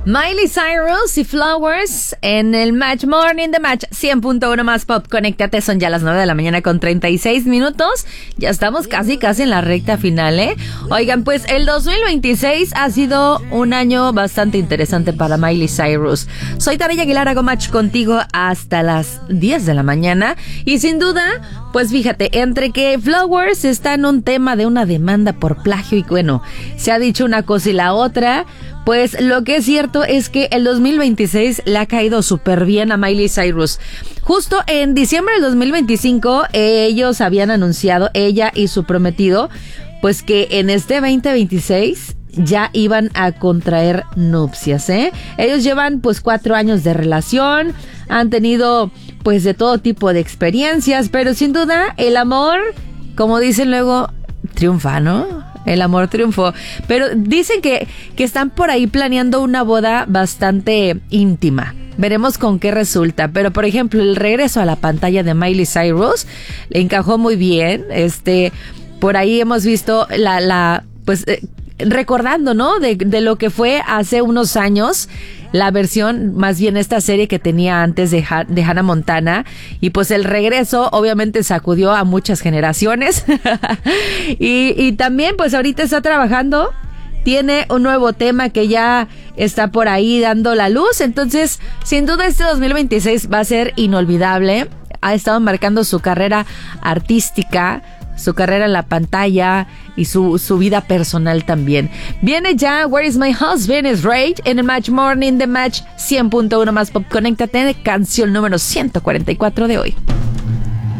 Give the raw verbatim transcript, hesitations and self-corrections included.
Miley Cyrus y Flowers en el Match Morning the Match cien punto uno más pop. Conéctate, son ya las nueve de la mañana con treinta y seis minutos. Ya estamos casi casi en la recta final, ¿eh? Oigan, pues el dos mil veintiséis ha sido un año bastante interesante para Miley Cyrus. Soy Tarea Aguilar, hago match contigo hasta las diez de la mañana. Y sin duda, pues fíjate, entre que Flowers está en un tema de una demanda por plagio y bueno, se ha dicho una cosa y la otra, pues lo que es cierto es que el dos mil veintiséis le ha caído súper bien a Miley Cyrus. Justo en diciembre del dos mil veinticinco, ellos habían anunciado, ella y su prometido, pues que en este veinte veintiséis ya iban a contraer nupcias, ¿eh? Ellos llevan pues cuatro años de relación, han tenido pues de todo tipo de experiencias, pero sin duda el amor, como dicen luego, triunfa, ¿no? El amor triunfó. Pero dicen que, que están por ahí planeando una boda bastante íntima. Veremos con qué resulta. Pero, por ejemplo, el regreso a la pantalla de Miley Cyrus le encajó muy bien. Este, por ahí hemos visto la, la, pues, eh, recordando, ¿no? De, de lo que fue hace unos años la versión, más bien esta serie que tenía antes de, ha- de Hannah Montana, y pues el regreso obviamente sacudió a muchas generaciones y, y también pues ahorita está trabajando, tiene un nuevo tema que ya está por ahí dando la luz, entonces sin duda este dos mil veintiséis va a ser inolvidable. Ha estado marcando su carrera artística, su carrera en la pantalla y su, su vida personal también. Viene ya Where Is My Husband is Rage en el Match Morning the Match cien punto uno más pop. Conéctate, canción número ciento cuarenta y cuatro de hoy.